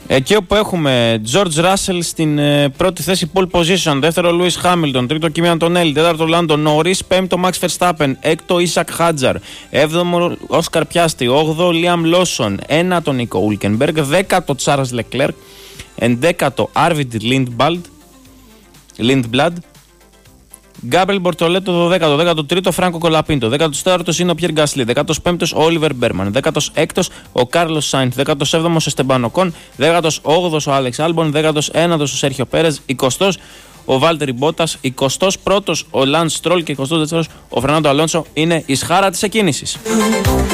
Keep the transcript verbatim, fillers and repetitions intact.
Εκεί όπου έχουμε George Russell στην ε, πρώτη θέση pole position, δεύτερο Lewis Hamilton, τρίτο Kimi Antonelli, τέταρτο Lando Norris, πέμπτο Max Verstappen, έκτο Isaac Hadjar, έβδομο Oscar Piastri, όγδοο Liam Lawson, ένατο Nico Hülkenberg, δέκατο Charles Leclerc, ενδέκατο Arvid Lindblad, Lindblad, Γκάμπρελ Μπορτολέτο δωδέκατο, δέκατο τρίτο Φράνκο Κολαπίντο, δέκατο τέταρτο είναι ο Πιέρ Γκάσλι, δέκατο πέμπτο ο Όλιβερ Μπέρμαν, δέκατο έκτο ο Κάρλο Σάινθ, δέκατο έβδομο ο Εστεμπάν Οκόν, δέκατο όγδοο ο Άλεξ Άλμπον, δέκατο ένατο ο Σέρχιο Πέρες, εικοστό ο Βάλτερη Μπότας, εικοστό πρώτο ο Λαντ Στρόλ και εικοστό δεύτερο ο Φερνάντο Αλόνσο είναι η σχάρα τη εκκίνηση.